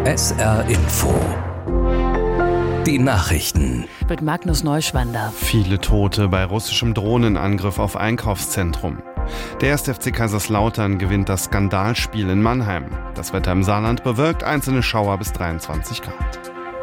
SR Info. Die Nachrichten. Mit Magnus Neuschwander. Viele Tote bei russischem Drohnenangriff auf Einkaufszentrum. Der 1. FC Kaiserslautern gewinnt das Skandalspiel in Mannheim. Das Wetter im Saarland bewölkt, einzelne Schauer bis 23 Grad.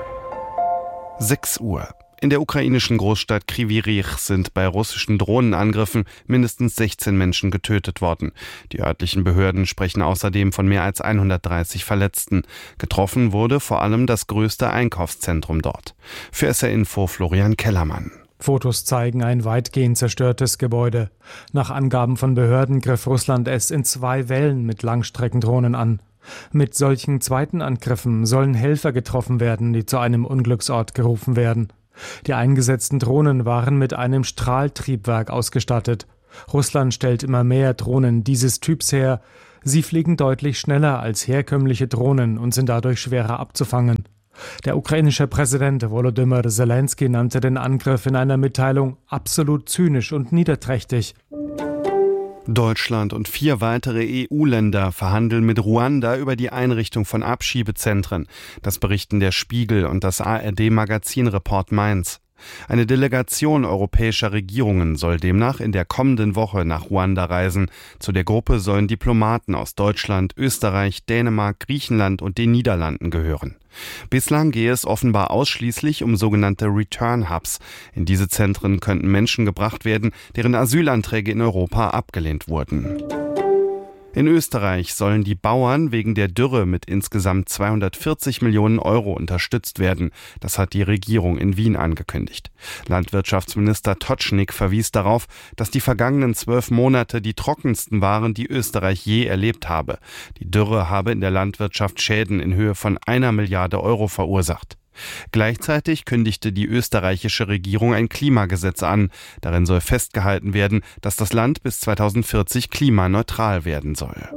6 Uhr. In der ukrainischen Großstadt Kryvyi Rih sind bei russischen Drohnenangriffen mindestens 16 Menschen getötet worden. Die örtlichen Behörden sprechen außerdem von mehr als 130 Verletzten. Getroffen wurde vor allem das größte Einkaufszentrum dort. Für SR Info Florian Kellermann. Fotos zeigen ein weitgehend zerstörtes Gebäude. Nach Angaben von Behörden griff Russland es in 2 Wellen mit Langstreckendrohnen an. Mit solchen zweiten Angriffen sollen Helfer getroffen werden, die zu einem Unglücksort gerufen werden. Die eingesetzten Drohnen waren mit einem Strahltriebwerk ausgestattet. Russland stellt immer mehr Drohnen dieses Typs her. Sie fliegen deutlich schneller als herkömmliche Drohnen und sind dadurch schwerer abzufangen. Der ukrainische Präsident Volodymyr Zelensky nannte den Angriff in einer Mitteilung absolut zynisch und niederträchtig. Deutschland und 4 weitere EU-Länder verhandeln mit Ruanda über die Einrichtung von Abschiebezentren. Das berichten der Spiegel und das ARD-Magazin Report Mainz. Eine Delegation europäischer Regierungen soll demnach in der kommenden Woche nach Ruanda reisen. Zu der Gruppe sollen Diplomaten aus Deutschland, Österreich, Dänemark, Griechenland und den Niederlanden gehören. Bislang gehe es offenbar ausschließlich um sogenannte Return Hubs. In diese Zentren könnten Menschen gebracht werden, deren Asylanträge in Europa abgelehnt wurden. In Österreich sollen die Bauern wegen der Dürre mit insgesamt 240 Millionen Euro unterstützt werden. Das hat die Regierung in Wien angekündigt. Landwirtschaftsminister Totschnig verwies darauf, dass die vergangenen 12 Monate die trockensten waren, die Österreich je erlebt habe. Die Dürre habe in der Landwirtschaft Schäden in Höhe von 1 Milliarde Euro verursacht. Gleichzeitig kündigte die österreichische Regierung ein Klimagesetz an. Darin soll festgehalten werden, dass das Land bis 2040 klimaneutral werden soll.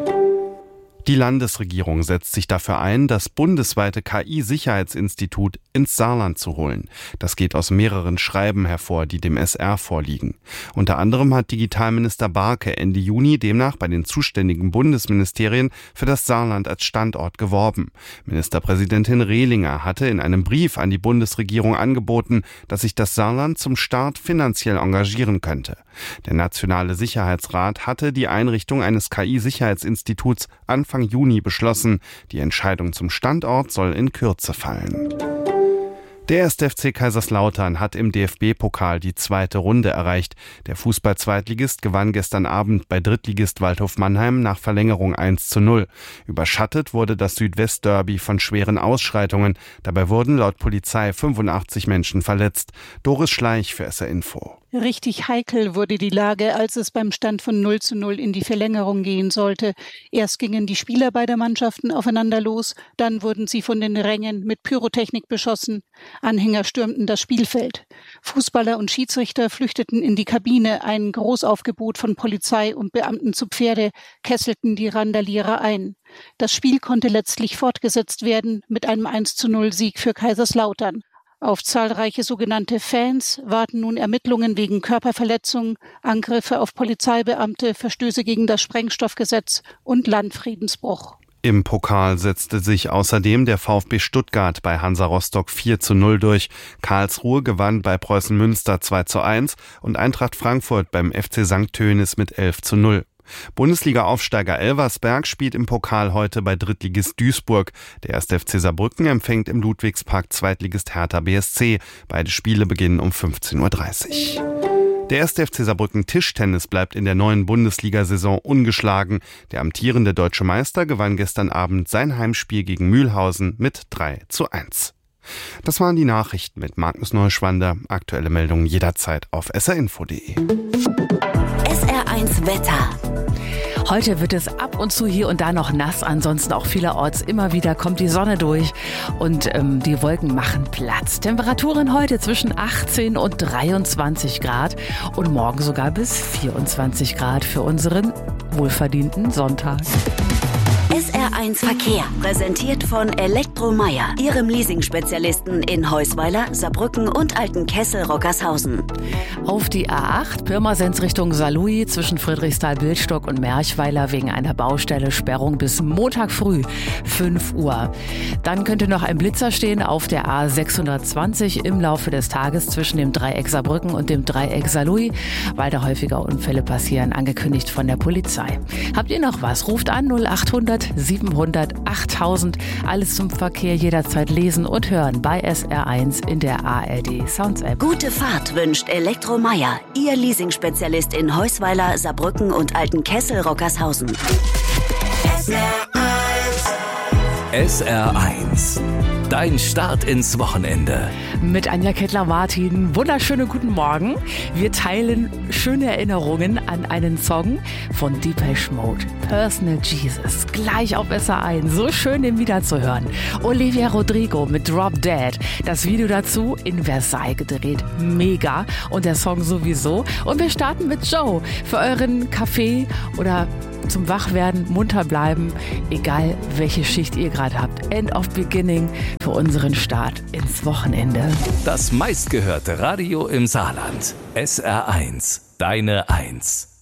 Die Landesregierung setzt sich dafür ein, das bundesweite KI-Sicherheitsinstitut ins Saarland zu holen. Das geht aus mehreren Schreiben hervor, die dem SR vorliegen. Unter anderem hat Digitalminister Barke Ende Juni demnach bei den zuständigen Bundesministerien für das Saarland als Standort geworben. Ministerpräsidentin Rehlinger hatte in einem Brief an die Bundesregierung angeboten, dass sich das Saarland zum Start finanziell engagieren könnte. Der Nationale Sicherheitsrat hatte die Einrichtung eines KI-Sicherheitsinstituts Anfang Juni beschlossen. Die Entscheidung zum Standort soll in Kürze fallen. Der 1. FC Kaiserslautern hat im DFB-Pokal die 2. Runde erreicht. Der Fußball-Zweitligist gewann gestern Abend bei Drittligist Waldhof Mannheim nach Verlängerung 1:0. Überschattet wurde das Südwest-Derby von schweren Ausschreitungen. Dabei wurden laut Polizei 85 Menschen verletzt. Doris Schleich für SR Info. Richtig heikel wurde die Lage, als es beim Stand von 0:0 in die Verlängerung gehen sollte. Erst gingen die Spieler beider Mannschaften aufeinander los, dann wurden sie von den Rängen mit Pyrotechnik beschossen. Anhänger stürmten das Spielfeld. Fußballer und Schiedsrichter flüchteten in die Kabine. Ein Großaufgebot von Polizei und Beamten zu Pferde kesselten die Randalierer ein. Das Spiel konnte letztlich fortgesetzt werden mit einem 1:0-Sieg für Kaiserslautern. Auf zahlreiche sogenannte Fans warten nun Ermittlungen wegen Körperverletzung, Angriffe auf Polizeibeamte, Verstöße gegen das Sprengstoffgesetz und Landfriedensbruch. Im Pokal setzte sich außerdem der VfB Stuttgart bei Hansa Rostock 4:0 durch. Karlsruhe gewann bei Preußen Münster 2:1 und Eintracht Frankfurt beim FC St. Tönis mit 11:0. Bundesliga-Aufsteiger Elversberg spielt im Pokal heute bei Drittligist Duisburg. Der 1. FC Saarbrücken empfängt im Ludwigspark Zweitligist Hertha BSC. Beide Spiele beginnen um 15:30 Uhr. Der 1. FC Saarbrücken Tischtennis bleibt in der neuen Bundesliga-Saison ungeschlagen. Der amtierende deutsche Meister gewann gestern Abend sein Heimspiel gegen Mühlhausen mit 3:1. Das waren die Nachrichten mit Magnus Neuschwander. Aktuelle Meldungen jederzeit auf srinfo.de. SR1 Wetter. Heute wird es ab und zu hier und da noch nass, ansonsten auch vielerorts immer wieder kommt die Sonne durch und die Wolken machen Platz. Temperaturen heute zwischen 18 und 23 Grad und morgen sogar bis 24 Grad für unseren wohlverdienten Sonntag. SR1 Verkehr, präsentiert von Elektromeyer, Ihrem Leasing-Spezialisten in Heusweiler, Saarbrücken und Altenkessel-Rockershausen. Auf die A8 Pirmasens Richtung Saarlouis zwischen Friedrichsthal-Bildstock und Merchweiler wegen einer Baustelle Sperrung bis Montag früh 5 Uhr. Dann könnte noch ein Blitzer stehen auf der A620 im Laufe des Tages zwischen dem Dreieck Saarbrücken und dem Dreieck Saarlouis, weil da häufiger Unfälle passieren, angekündigt von der Polizei. Habt ihr noch was? Ruft an 0800 700 8000. Alles zum Verkehr jederzeit lesen und hören bei SR1 in der ARD Sounds App. Gute Fahrt wünscht Elektromeyer, Ihr Leasing-Spezialist in Heusweiler, Saarbrücken und Altenkessel-Rockershausen. SR1. Dein Start ins Wochenende. Mit Anja Kettler-Martin. Wunderschönen guten Morgen. Wir teilen schöne Erinnerungen an einen Song von Depeche Mode, Personal Jesus. Gleich auf SR1. So schön, den wiederzuhören. Olivia Rodrigo mit Drop Dead. Das Video dazu in Versailles gedreht. Mega. Und der Song sowieso. Und wir starten mit Joe. Für euren Kaffee oder zum Wachwerden, munter bleiben, egal welche Schicht ihr gerade habt. End of Beginning für unseren Start ins Wochenende. Das meistgehörte Radio im Saarland. SR1. Deine 1.